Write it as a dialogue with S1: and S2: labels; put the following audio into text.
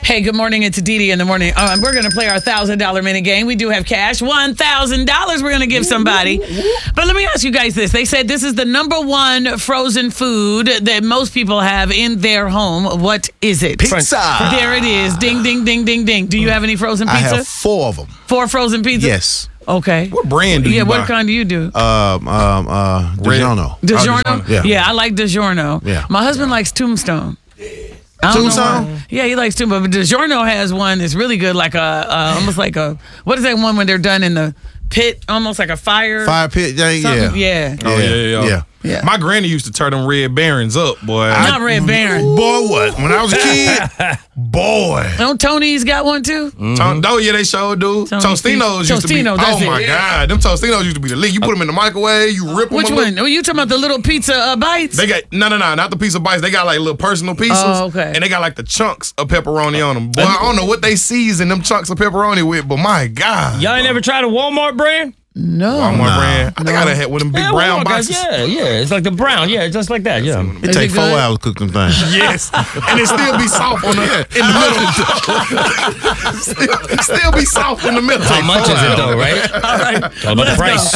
S1: Hey, good morning. It's Dee Dee in the morning. We're going to play our $1,000 minute game. We do have cash. $1,000 we're going to give somebody. But let me ask you guys this. They said this is the number one frozen food that most people have in their home. What is it?
S2: Pizza.
S1: There it is. Ding, ding, ding, ding, ding. Do you have any frozen pizza?
S2: I have 4 of them.
S1: 4 frozen pizzas?
S2: Yes.
S1: Okay.
S3: What brand do you buy?
S1: What kind do you do?
S2: DiGiorno.
S1: DiGiorno?
S2: Yeah.
S1: I like DiGiorno.
S2: Yeah.
S1: My husband likes Tombstone.
S2: Tombstone?
S1: Yeah, he likes Tombstone. But DiGiorno has one that's really good, like almost like a, what is that one when they're done in the pit, almost like a fire?
S2: Fire pit? Yeah.
S1: Yeah.
S3: Oh, yeah.
S1: Yeah.
S3: My granny used to turn them Red Barons up, boy.
S1: Not Red Baron.
S2: Boy, what? When I was a kid, boy.
S1: Don't Tony's got one too?
S3: Oh, yeah, they sure do. Tostinos used to be.
S1: Tostino, that's
S3: oh, my
S1: it.
S3: God. Them Tostinos used to be the lead. You put them in the microwave, you rip them.
S1: Which one? Oh, you talking about the little pizza bites?
S3: They got, no, not the pizza bites. They got like little personal pieces.
S1: Oh, okay.
S3: And they got like the chunks of pepperoni on them. Boy, I don't know what they season them chunks of pepperoni with, but my God.
S4: Y'all ain't never tried a Walmart brand?
S1: No.
S3: Walmart brand. I think I done had one of them big brown
S4: Walmart guys,
S3: boxes.
S4: yeah. It's like the brown. Yeah, just like that. Yeah.
S2: It
S1: Is
S2: take
S1: it
S2: 4
S1: good?
S2: hours to cook them things.
S3: Yes. And it still be soft in the middle. still be soft in the middle.
S4: How much is it though, right?
S1: All right.
S4: All about the price.